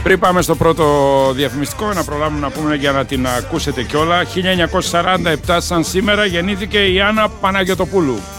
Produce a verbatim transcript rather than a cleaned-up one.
Πριν πάμε στο πρώτο διαφημιστικό, να προλάβουμε να πούμε για να την ακούσετε κιόλα. χίλια εννιακόσια σαράντα επτά σαν σήμερα γεννήθηκε η Άννα Παναγιωτοπούλου.